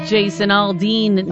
Jason Aldean,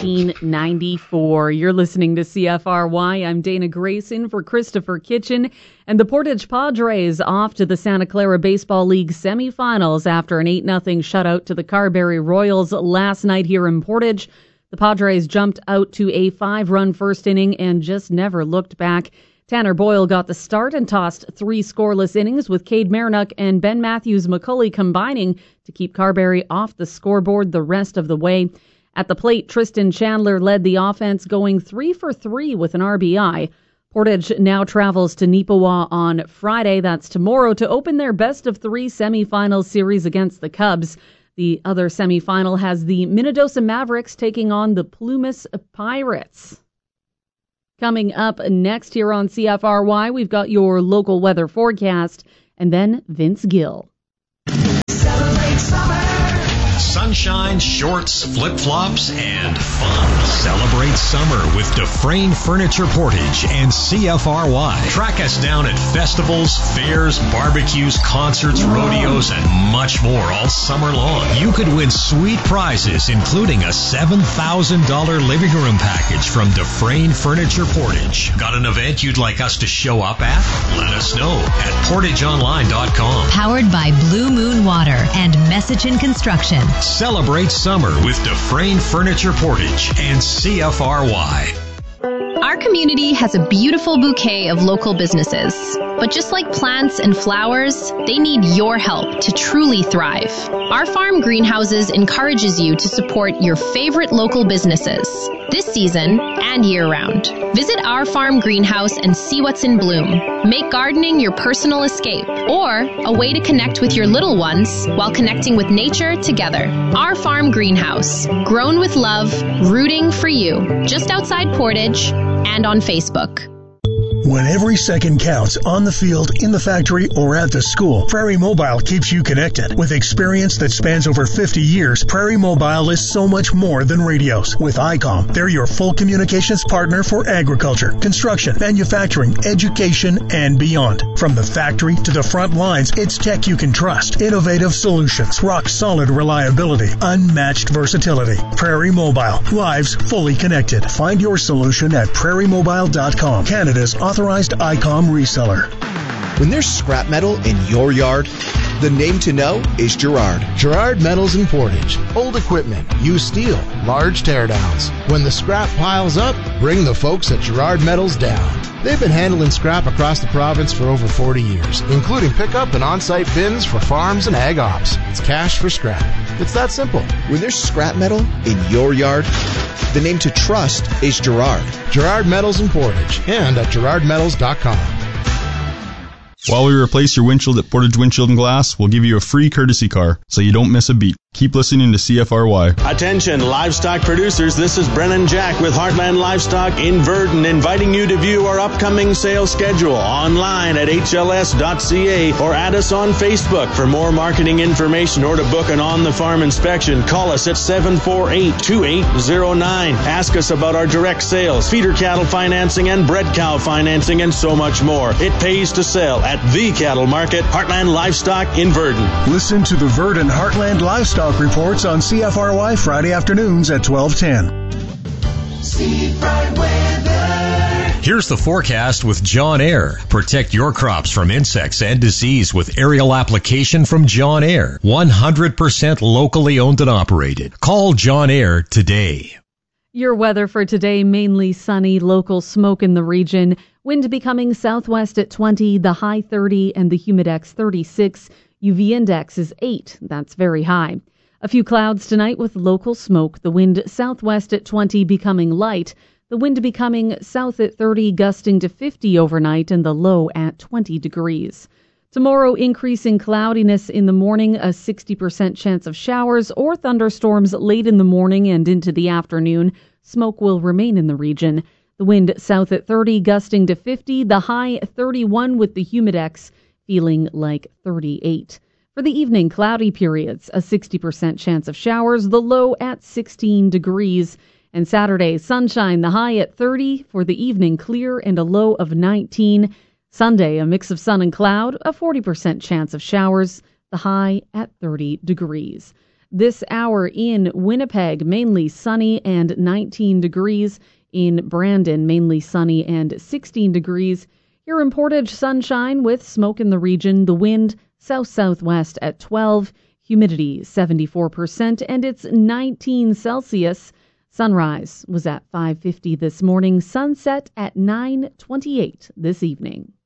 1994. You're listening to CFRY. I'm Dana Grayson for Christopher Kitchen. And the Portage Padres off to the Santa Clara Baseball League semifinals after an 8-0 shutout to the Carberry Royals last night here in Portage. The Padres jumped out to a 5-run first inning and just never looked back. Tanner Boyle got the start and tossed 3 scoreless innings, with Cade Marinock and Ben Matthews-McCulley combining to keep Carberry off the scoreboard the rest of the way. At the plate, Tristan Chandler led the offense, going 3 for 3 with an RBI. Portage now travels to Neepawa on Friday, that's tomorrow, to open their best-of-3 semifinal series against the Cubs. The other semifinal has the Minnedosa Mavericks taking on the Plumas Pirates. Coming up next here on CFRY, we've got your local weather forecast, and then Vince Gill. Celebrate summer. Sunshine, shorts, flip-flops, and fun. Celebrate summer with Dufresne Furniture Portage and CFRY. Track us down at festivals, fairs, barbecues, concerts, rodeos, and much more all summer long. You could win sweet prizes, including a $7,000 living room package from Dufresne Furniture Portage. Got an event you'd like us to show up at? Let us know at portageonline.com. Powered by Blue Moon Water and Messichin Construction. Celebrate summer with Dufresne Furniture Portage and CFRY. Our community has a beautiful bouquet of local businesses. But just like plants and flowers, they need your help to truly thrive. Our farm greenhouses encourages you to support your favorite local businesses this season and year-round. Visit our farm greenhouse and see what's in bloom. Make gardening your personal escape or a way to connect with your little ones while connecting with nature together. Our farm greenhouse, grown with love, rooting for you, just outside Portage and on Facebook. When every second counts on the field, in the factory, or at the school, Prairie Mobile keeps you connected. With experience that spans over 50 years, Prairie Mobile is so much more than radios. With ICOM, they're your full communications partner for agriculture, construction, manufacturing, education, and beyond. From the factory to the front lines, it's tech you can trust. Innovative solutions, rock-solid reliability, unmatched versatility. Prairie Mobile, lives fully connected. Find your solution at prairiemobile.com, Canada's authorized ICOM reseller. When there's scrap metal in your yard, the name to know is Girard. Girard Metals in Portage. Old equipment, used steel, large teardowns. When the scrap piles up, bring the folks at Girard Metals down. They've been handling scrap across the province for over 40 years, including pickup and on-site bins for farms and ag ops. It's cash for scrap. It's that simple. When there's scrap metal in your yard, the name to trust is Girard. Girard Metals in Portage and at girardmetals.com. While we replace your windshield at Portage Windshield and Glass, we'll give you a free courtesy car so you don't miss a beat. Keep listening to CFRY. Attention, livestock producers. This is Brennan Jack with Heartland Livestock in Verdon, inviting you to view our upcoming sales schedule online at hls.ca or add us on Facebook. For more marketing information or to book an on-the-farm inspection, call us at 748-2809. Ask us about our direct sales, feeder cattle financing, and bred cow financing, and so much more. It pays to sell at the cattle market, Heartland Livestock in Verdon. Listen to the Verdon Heartland Livestock Reports on CFRY Friday afternoons at 12:10. Here's the forecast with John Air. Protect your crops from insects and disease with aerial application from John Air. 100% locally owned and operated. Call John Air today. Your weather for today, mainly sunny, local smoke in the region. Wind becoming southwest at 20, the high 30, and the humidex 36. UV index is 8. That's very high. A few clouds tonight with local smoke. The wind southwest at 20 becoming light. The wind becoming south at 30, gusting to 50 overnight, and the low at 20 degrees. Tomorrow, increasing cloudiness in the morning, a 60% chance of showers or thunderstorms late in the morning and into the afternoon. Smoke will remain in the region. The wind south at 30, gusting to 50, the high 31 with the humidex feeling like 38. For the evening, cloudy periods, a 60% chance of showers, the low at 16 degrees. And Saturday, sunshine, the high at 30, for the evening, clear and a low of 19. Sunday, a mix of sun and cloud, a 40% chance of showers, the high at 30 degrees. This hour in Winnipeg, mainly sunny and 19 degrees. In Brandon, mainly sunny and 16 degrees. Here in Portage, sunshine with smoke in the region. The wind south-southwest at 12. Humidity 74%, and it's 19 Celsius. Sunrise was at 5:50 this morning. Sunset at 9:28 this evening.